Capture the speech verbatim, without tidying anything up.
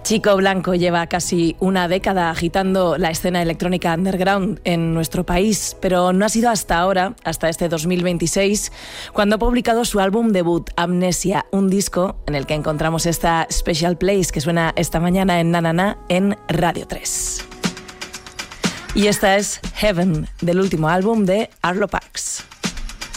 Chico Blanco lleva casi una década agitando la escena electrónica underground en nuestro país, pero no ha sido hasta ahora, hasta este dos mil veintiséis, cuando ha publicado su álbum debut, Amnesia, un disco en el que encontramos esta Special Place que suena esta mañana en Na Na Na en Radio tres. Y esta es Heaven, del último álbum de Arlo Parks.